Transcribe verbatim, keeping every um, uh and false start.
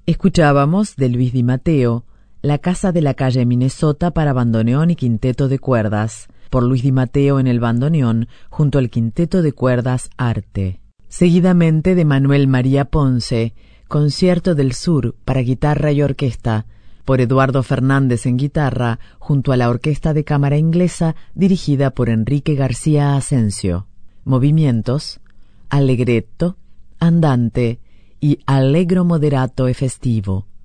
Escuchábamos de Luis Di Matteo, La casa de la calle Minnesota para bandoneón y quinteto de cuerdas, por Luis Di Matteo en el bandoneón, junto al quinteto de cuerdas Arte. Seguidamente de Manuel María Ponce, Concierto del Sur para guitarra y orquesta, por Eduardo Fernández en guitarra, junto a la Orquesta de Cámara Inglesa, dirigida por Enrique García Asensio. Movimientos: allegretto, andante y allegro moderato e festivo.